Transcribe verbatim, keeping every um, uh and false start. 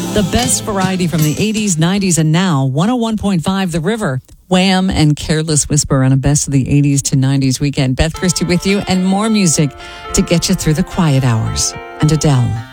The best variety from the eighties, nineties, and now. one oh one point five The River. Wham and Careless Whisper on a best of the eighties to nineties weekend. Beth Christie with you, and more music to get you through the quiet hours. And Adele.